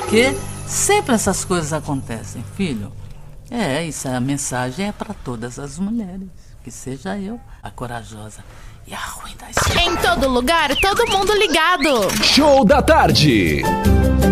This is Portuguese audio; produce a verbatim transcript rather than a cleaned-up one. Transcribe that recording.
porque sempre essas coisas acontecem, filho. É, isso, a mensagem é para todas as mulheres. Que seja eu a corajosa e a ruim da história. Em todo lugar, todo mundo ligado. Show da Tarde.